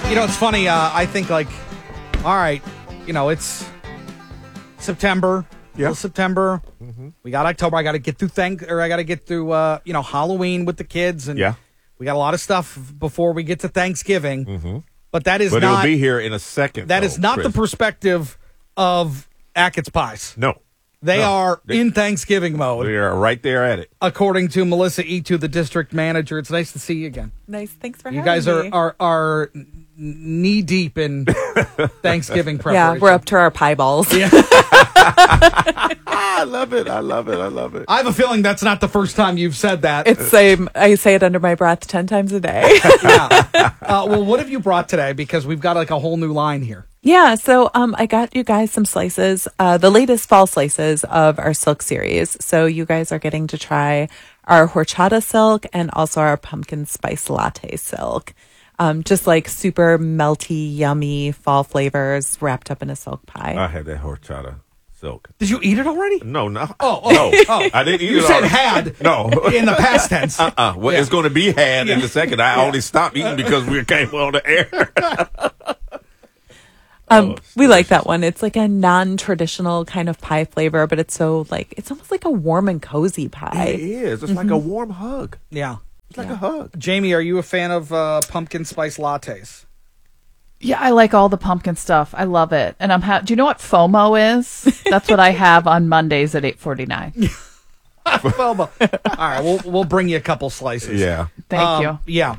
It's funny. I think all right, it's September. Yeah. September. Mm-hmm. We got October. I got to get through Halloween with the kids, and we got a lot of stuff before we get to Thanksgiving. Mm-hmm. But that is but not. It'll be here in a second. That is not Chris. the perspective of Ackett's Pies. No. They are in Thanksgiving mode. We are right there at it. According to Melissa Etu, the district manager. It's nice to see you again. Nice. Thanks for you having guys me. are knee deep in Thanksgiving preparation. Yeah, we're up to our pie balls. Yeah. I love it. I have a feeling that's not the first time you've said that. It's same. I say it under my breath 10 times a day. Yeah. Well, what have you brought today? Because we've got a whole new line here. Yeah, so I got you guys some slices, the latest fall slices of our silk series. So you guys are getting to try our horchata silk and also our pumpkin spice latte silk. Just super melty, yummy fall flavors wrapped up in a silk pie. I had that horchata silk. Did you eat it already? No. No. I didn't eat it. You said had. No. In the past tense. Well, it's going to be had in a second. I only stopped eating because we came on the air. We like that one. It's like a non-traditional kind of pie flavor, but it's so it's almost like a warm and cozy pie. It is. It's like a warm hug. Yeah. It's like a hug. Jamie, are you a fan of pumpkin spice lattes? Yeah, I like all the pumpkin stuff. I love it. And do you know what FOMO is? That's what I have on Mondays at 8:49. FOMO. All right, we'll bring you a couple slices. Yeah. Thank you. Yeah.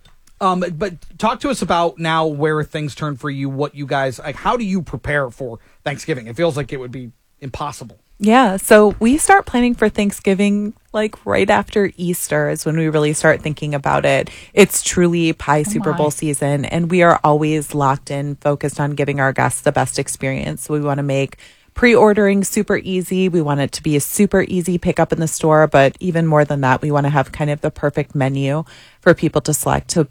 But talk to us about now where things turn for you, what you guys, how do you prepare for Thanksgiving? It feels like it would be impossible. Yeah, so we start planning for Thanksgiving right after Easter is when we really start thinking about it. It's truly pie Super Bowl season, and we are always locked in, focused on giving our guests the best experience. So we want to make pre-ordering super easy. We want it to be a super easy pickup in the store, but even more than that, we want to have kind of the perfect menu for people to select to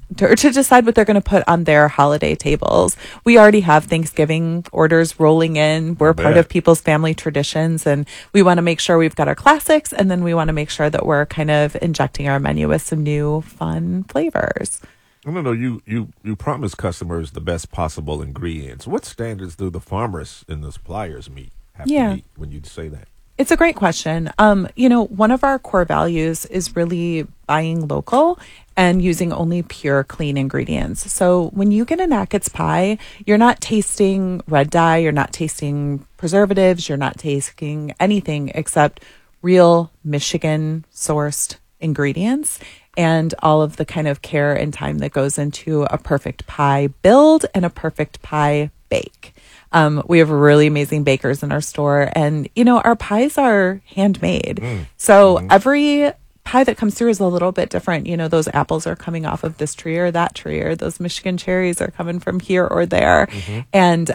decide what they're going to put on their holiday tables. We already have Thanksgiving orders rolling in. We're part of people's family traditions, and we want to make sure we've got our classics, and then we want to make sure that we're kind of injecting our menu with some new fun flavors. I don't know. You promise customers the best possible ingredients. What standards do the farmers and the suppliers have to meet when you say that? It's a great question. One of our core values is really buying local and using only pure, clean ingredients. So when you get an Ackett's pie, you're not tasting red dye, you're not tasting preservatives, you're not tasting anything except real Michigan-sourced ingredients and all of the kind of care and time that goes into a perfect pie build and a perfect pie bake. We have really amazing bakers in our store, and our pies are handmade. So every pie that comes through is a little bit different. Those apples are coming off of this tree or that tree, or those Michigan cherries are coming from here or there. And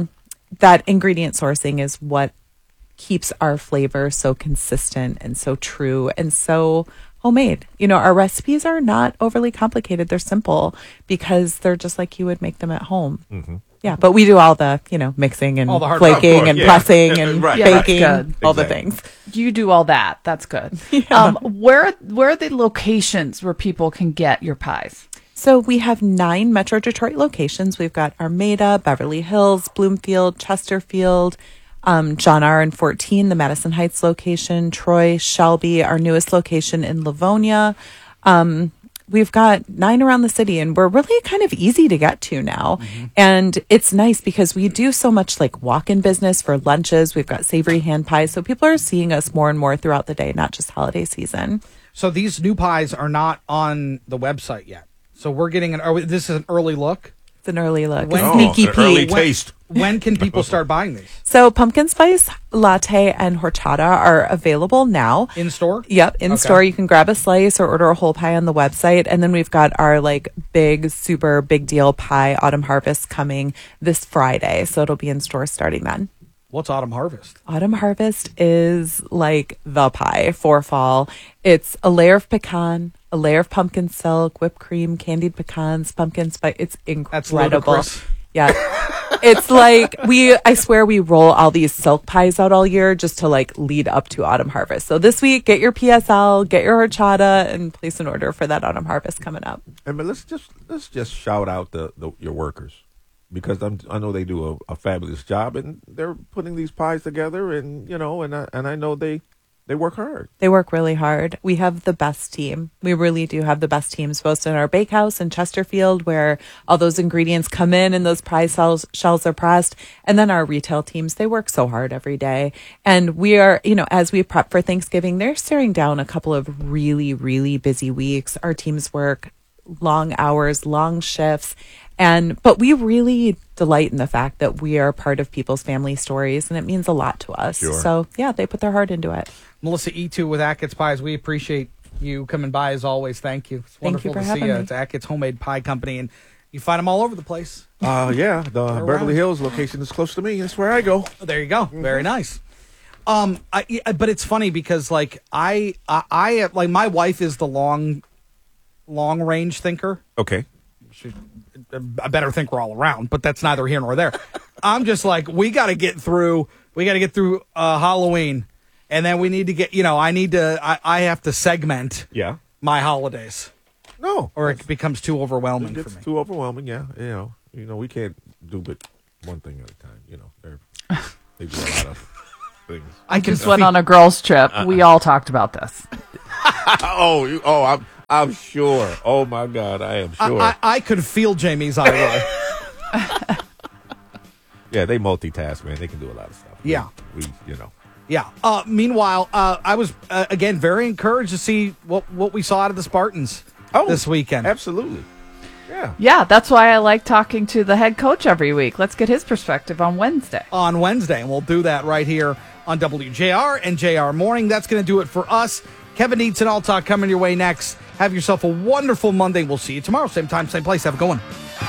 that ingredient sourcing is what keeps our flavor so consistent and so true and so homemade. Our recipes are not overly complicated. They're simple because they're just like you would make them at home. Yeah, but we do all the, mixing and flaking and pressing and baking, all the things. You do all that. That's good. Where are the locations where people can get your pies? So we have 9 Metro Detroit locations. We've got Armada, Beverly Hills, Bloomfield, Chesterfield, John R. and 14, the Madison Heights location, Troy, Shelby, our newest location in Livonia. We've got 9 around the city, and we're really kind of easy to get to now. And it's nice because we do so much walk-in business for lunches. We've got savory hand pies. So people are seeing us more and more throughout the day, not just holiday season. So these new pies are not on the website yet. So we're getting this is an early look. It's an early look, When- a sneaky an peek. early taste. When can people start buying these? So pumpkin spice latte and horchata are available now. In store? Yep, in store. You can grab a slice or order a whole pie on the website. And then we've got our big, super big deal pie Autumn Harvest coming this Friday. So it'll be in store starting then. What's Autumn Harvest? Autumn Harvest is the pie for fall. It's a layer of pecan, a layer of pumpkin silk, whipped cream, candied pecans, pumpkin spice. It's incredible. That's ludicrous. Yeah. It's like I swear we roll all these silk pies out all year just to like lead up to autumn harvest. So this week, get your PSL, get your horchata, and place an order for that autumn harvest coming up. And but let's just shout out your workers, because I know they do a fabulous job, and they're putting these pies together, and I know they work hard. They work really hard. We have the best team. We really do have the best teams, both in our bakehouse in Chesterfield, where all those ingredients come in and those pie shells are pressed. And then our retail teams, they work so hard every day. And we are, as we prep for Thanksgiving, they're staring down a couple of really, really busy weeks. Our teams work long hours, long shifts. But we really delight in the fact that we are part of people's family stories, and it means a lot to us. Sure. So, yeah, they put their heart into it. Melissa E2 with Ackett's Pies. We appreciate you coming by as always. Thank you. It's wonderful to see you. It's Ackett's Homemade Pie Company, and you find them all over the place. Yeah, the Beverly Hills location is close to me. That's where I go. Oh, there you go. Mm-hmm. Very nice. But it's funny because like I like my wife is the long range thinker. Okay. She's a better thinker all around, but that's neither here nor there. I'm just like, we got to get through Halloween, and then we need to get, I have to segment my holidays. No. Or it becomes too overwhelming for me. It's too overwhelming, yeah. We can't do but one thing at a time, they do a lot of things. I just went on a girls' trip. We all talked about this. I'm sure. Oh my God, I am sure. I could feel Jamie's eye roll. Yeah, they multitask, man. They can do a lot of stuff. Yeah. Yeah. Meanwhile, I was again very encouraged to see what we saw out of the Spartans this weekend. Absolutely. Yeah. Yeah, that's why I like talking to the head coach every week. Let's get his perspective on Wednesday. And we'll do that right here on WJR and JR Morning. That's going to do it for us. Kevin Neats and All Talk coming your way next. Have yourself a wonderful Monday. We'll see you tomorrow. Same time, same place. Have a good one.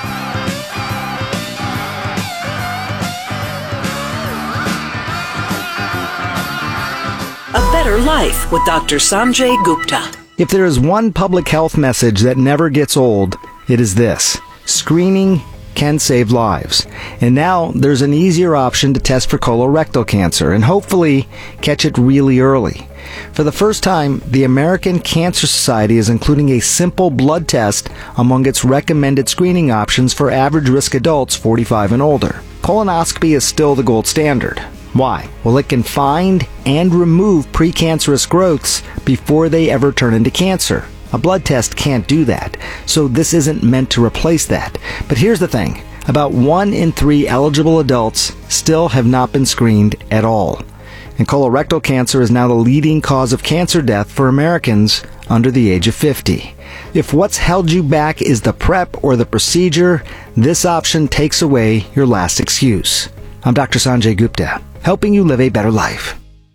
A Better Life with Dr. Sanjay Gupta. If there is one public health message that never gets old, it is this: screening can save lives. And now there's an easier option to test for colorectal cancer and hopefully catch it really early. For the first time, the American Cancer Society is including a simple blood test among its recommended screening options for average-risk adults 45 and older. Colonoscopy is still the gold standard. Why? Well, it can find and remove precancerous growths before they ever turn into cancer. A blood test can't do that, so this isn't meant to replace that. But here's the thing. About 1 in 3 eligible adults still have not been screened at all. And colorectal cancer is now the leading cause of cancer death for Americans under the age of 50. If what's held you back is the prep or the procedure, this option takes away your last excuse. I'm Dr. Sanjay Gupta, helping you live a better life.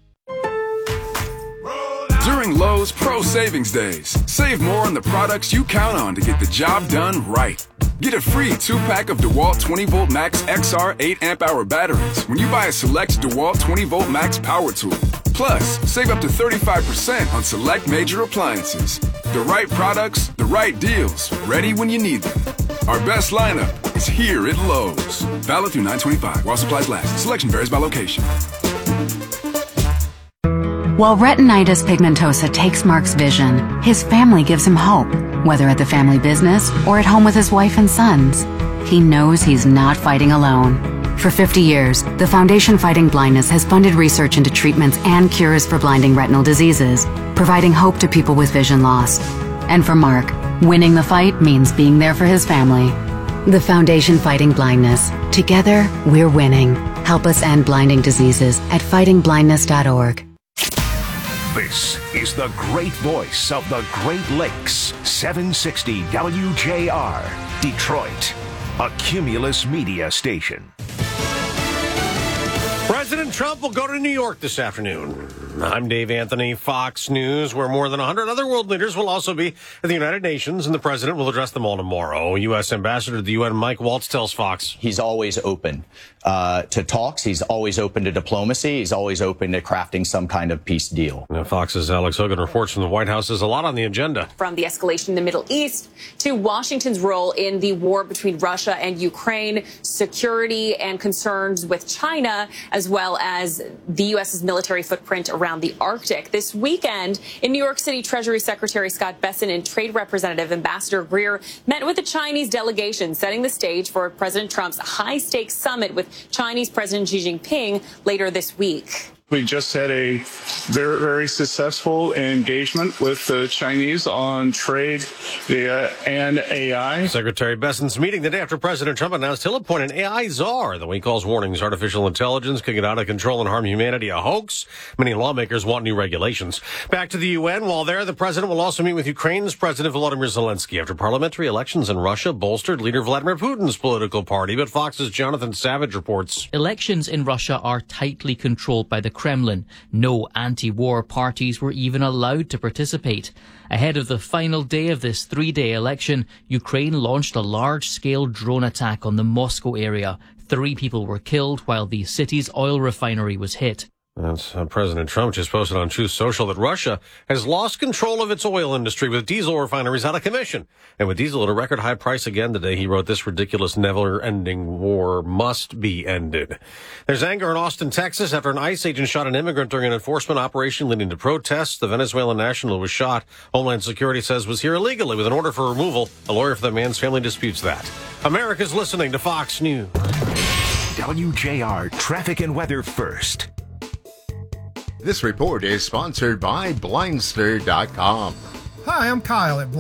During Lowe's Pro Savings Days, save more on the products you count on to get the job done right. Get a free 2-pack of DeWalt 20V Max XR 8-amp-hour batteries when you buy a select DeWalt 20V Max power tool. Plus, save up to 35% on select major appliances. The right products, the right deals, ready when you need them. Our best lineup is here at Lowe's. Valid through 9/25 while supplies last. Selection varies by location. While retinitis pigmentosa takes Mark's vision, his family gives him hope. Whether at the family business or at home with his wife and sons, he knows he's not fighting alone. For 50 years, the Foundation Fighting Blindness has funded research into treatments and cures for blinding retinal diseases, providing hope to people with vision loss. And for Mark, winning the fight means being there for his family. The Foundation Fighting Blindness. Together, we're winning. Help us end blinding diseases at fightingblindness.org. This is the great voice of the Great Lakes, 760 WJR, Detroit, a Cumulus Media station. President President Trump will go to New York this afternoon. I'm Dave Anthony, Fox News, where more than 100 other world leaders will also be at the United Nations, and the president will address them all tomorrow. U.S. Ambassador to the UN Mike Waltz tells Fox. He's always open to talks. He's always open to diplomacy. He's always open to crafting some kind of peace deal. Now, Fox's Alex Hogan reports from the White House. There's a lot on the agenda. From the escalation in the Middle East to Washington's role in the war between Russia and Ukraine, security and concerns with China, as well as the U.S.'s military footprint around the Arctic. This weekend in New York City, Treasury Secretary Scott Bessent and Trade Representative Ambassador Greer met with the Chinese delegation, setting the stage for President Trump's high-stakes summit with Chinese President Xi Jinping later this week. We just had a very, very successful engagement with the Chinese on trade and AI. Secretary Bessent's meeting the day after President Trump announced he'll appoint an AI czar, though he calls warnings artificial intelligence can get out of control and harm humanity a hoax. Many lawmakers want new regulations. Back to the UN. While there, the president will also meet with Ukraine's President Volodymyr Zelensky after parliamentary elections in Russia bolstered leader Vladimir Putin's political party. But Fox's Jonathan Savage reports. Elections in Russia are tightly controlled by the Kremlin. No anti-war parties were even allowed to participate. Ahead of the final day of this three-day election, Ukraine launched a large-scale drone attack on the Moscow area. 3 people were killed while the city's oil refinery was hit. That's President Trump just posted on Truth Social that Russia has lost control of its oil industry with diesel refineries out of commission. And with diesel at a record high price again today, he wrote, this ridiculous never-ending war must be ended. There's anger in Austin, Texas, after an ICE agent shot an immigrant during an enforcement operation leading to protests. The Venezuelan national was shot. Homeland Security says was here illegally with an order for removal. A lawyer for the man's family disputes that. America's listening to Fox News. WJR Traffic and Weather First. This report is sponsored by Blindster.com. Hi, I'm Kyle at